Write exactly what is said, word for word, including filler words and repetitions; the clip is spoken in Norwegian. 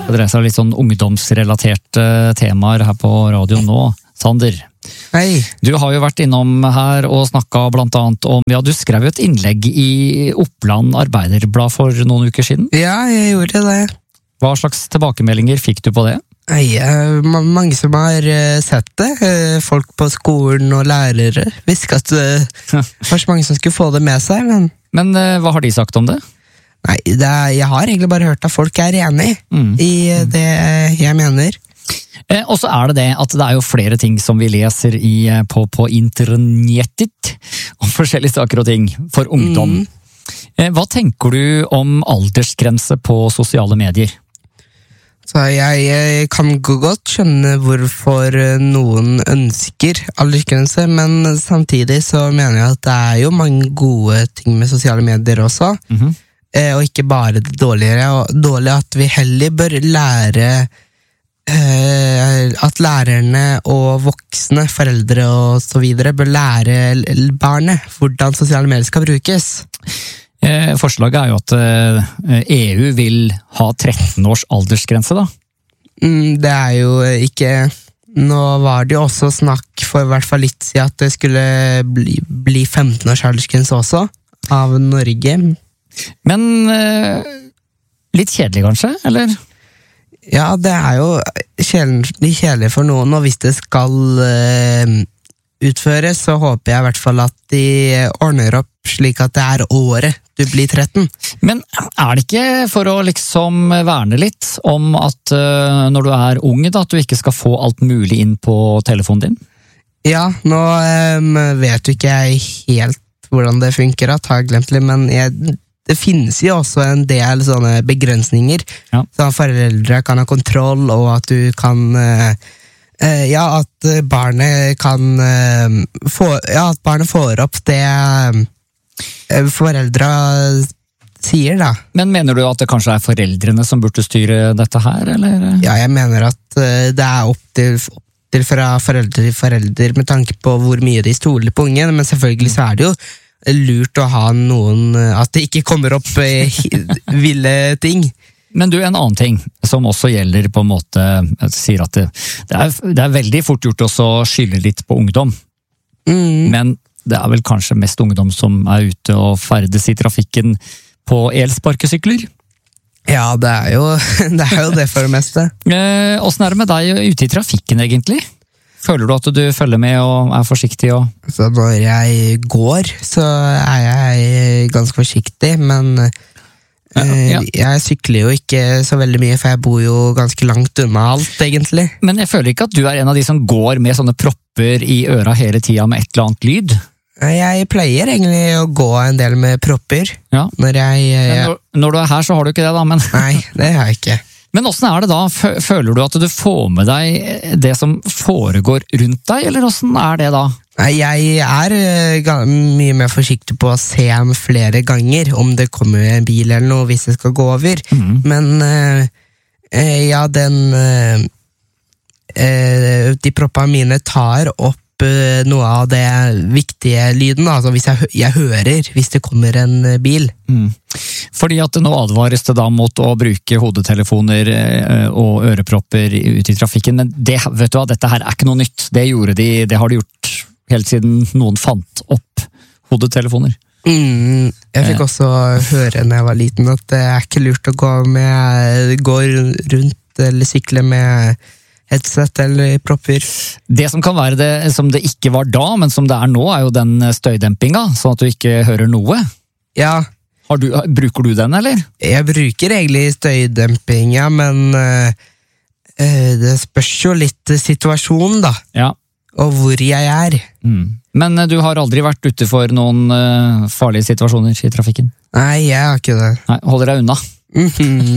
Det dreier seg om litt sånn ungdomsrelaterte temaer her på radio nå. Sander, Hei. Du har jo vært innom her og snakket blant annet om, ja, du skrev jo et innlegg i Oppland Arbeiderblad for noen uker siden. Ja, jeg gjorde det. Hva slags tilbakemeldinger fikk du på det? Nei, eh, ma- mange som har eh, sett det. Eh, Folk på skolen og lærere visste at eh, det var så mange som skulle få det med seg, men Men eh, hva har de sagt om det? nei, det er, jeg har egentlig bare hørt at folk er enig Mm. i eh, det jeg mener. Eh, og så er det det at det er jo flere ting som vi leser i, eh, på, på internettet om forskjellige saker og ting for ungdom. Mm. Eh, hva tenker du om aldersgrense på sosiale medier? Så jeg, jeg kan go- godt skjønne hvorfor eh, noen ønsker aldersgrense, men samtidig så mener jeg at det er jo mange gode ting med sosiale medier også, Mhm. eh, og ikke bare det dårligere, og dårlig at vi heller bør lære eh, at lærerne og voksne, foreldre og så videre, bør lære l- barnet hvordan sosiale medier skal brukes. Eh, forslaget er jo at eh, E U vil ha tretten års aldersgrense, da. Mm, det er jo ikke Nå var det jo også snakk for i hvert fall litt siden at det skulle bli, bli femten års aldersgrense også, av Norge. Men eh, litt kjedelig kanskje, eller? Ja, det er jo kjedelig, kjedelig for noen, og hvis det skal eh, utføres, så håper jeg i hvert fall at de ordner opp slik at det er året du blir tretten. Men er det ikke for å liksom verne litt om at eh, når du er ung, da, at du ikke skal få alt mulig inn på telefonen din? Ja, nå eh, vet jo ikke jeg helt hvordan det funker, at har jeg glemt litt, men jeg, det finnes jo også en del sånne begrensninger, Ja. så at foreldre kan ha kontroll, og at du kan eh, eh, ja, at barnet kan eh, få, ja, at barnet får opp det eh, foreldre sier, da. Men mener du at det kanskje er foreldrene som burde styre dette her, eller? Ja, jeg mener at eh, det er opp til, opp til fra foreldre til forelder med tanke på hvor mye de stoler på ungen, men selvfølgelig så er det jo lurt å ha noen, eh, at det ikke kommer opp eh, hi- ville ting. Men du, en annen ting som også gjelder på en måte, jeg sier at det, det, er, det er veldig fort gjort også å skylde litt på ungdom, Mm. men det er vel kanskje mest ungdom som er ute og ferdes i trafikken på elsparkesykler. Ja, det er jo det, er jo det for det meste. Eh, Hvordan er det med deg ute i trafikken egentlig? Føler du at du følger med og er forsiktig? Og... Så når jeg går, så er jeg ganske forsiktig, men Ja, ja. eh, jeg sykler jo ikke så veldig mye, for jeg bor jo ganske langt unna alt, egentlig. Men jeg føler ikke at du er en av de som går med sånne propper i øra hele tida med et eller annet lyd. Jeg pleier egentlig å gå en del med propper Ja. når jeg, Men jeg når, når du er her, så har du ikke det, da. Men, Nei, det har jeg ikke. men åssen er det da? Fø- Føler du at du får med deg det som foregår rundt deg, eller åssen er det da? Nei, jeg er eh, ga- mye mer forsiktig på å se ham flere ganger, om det kommer en bil eller noe hvis jeg skal gå over. Mhm. Men eh, eh, ja, den eh, eh, de proppene mine tar opp eh, noe av det viktige lyden, altså hvis jeg, hø- jeg hører hvis det kommer en eh, bil. Mm. Fordi at nå advares det da mot å bruke hodetelefoner eh, og ørepropper ute i trafikken, men det, vet du hva, dette her er ikke noe nytt. Det gjorde de, det har de gjort helt siden noen fant opp hodetelefoner. Mm, jeg fikk Eh. også høre når jeg var liten at det er ikke lurt å gå, med, gå rundt eller sykle med headset eller propper. Det som kan være det som det ikke var da, men som det er nå, er jo den støydempinga, sånn at du ikke hører noe. Ja, Har du, bruker du den, eller? jeg bruker egentlig støydemping, ja, men eh, eh, det spørs jo litt situasjonen, da, Ja. og hvor jeg er. Mm. Men eh, du har aldri vært ute for noen eh, farlige situasjoner i trafikken? Nei, jeg har ikke det. Nei, holder deg unna. Mhm.